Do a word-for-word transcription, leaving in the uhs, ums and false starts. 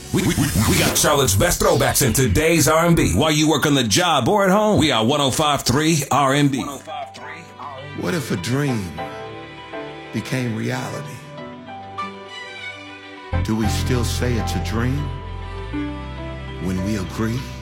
We, we, we got Charlotte's best throwbacks in today's R and B. While you work on the job or at home, we are one oh five point three R and B. What if a dream became reality? Do we still say it's a dream when we agree?